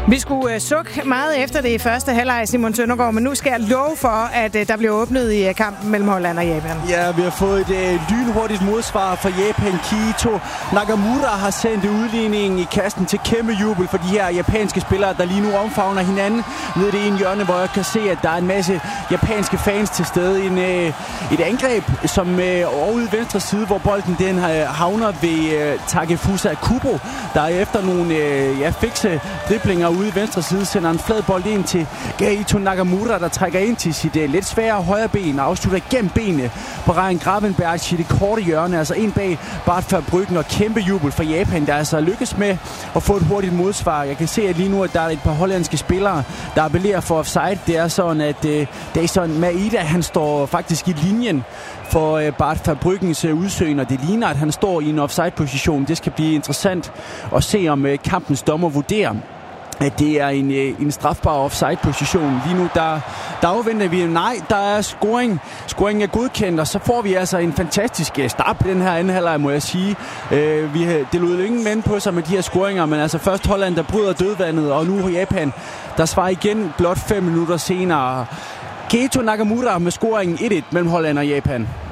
Vi skulle sukke meget efter det i første halvleg, Simon Søndergaard, men nu skal jeg love for, at der bliver åbnet i kampen mellem Holland og Japan. Ja, vi har fået et lynhurtigt modsvar fra Japan. Kito Nakamura har sendt udligningen i kassen til kæmpe jubel for de her japanske spillere, der lige nu omfavner hinanden nede i det ene hjørne, hvor jeg kan se, at der er en masse japanske fans til stede. Et angreb, som over ude i venstre side, hvor bolden den havner ved Takefusa Kubo, der efter nogle fikse driblinger ude i venstre side sender en flad bold ind til Kito Nakamura, der trækker ind til sit lidt svære højre ben og afslutter gennem benene på Ryan Gravenberch i det korte hjørne, altså en bag Bart Verbruggen, og kæmpe jubel for Japan, der altså lykkes med at få et hurtigt modsvar. Jeg kan se, at lige nu at der er et par hollandske spillere, der appellerer for offside. Det er sådan, at Dason Maeda, han står faktisk i linjen for Bart Verbruggens udsøgning, og det ligner, at han står i en offside-position. Det skal blive interessant at se, om kampens dommer vurderer, at det er en strafbar offside-position. Lige nu, der afventer vi, nej, der er scoring. Scoring er godkendt, og så får vi altså en fantastisk start på den her anden halvleg, må jeg sige. Det lod ingen mænd på sig med de her scoringer, men altså først Holland, der bryder dødvandet, og nu Japan, der svarer igen blot 5 minutter senere. Kito Nakamura med scoringen 1-1 mellem Holland og Japan.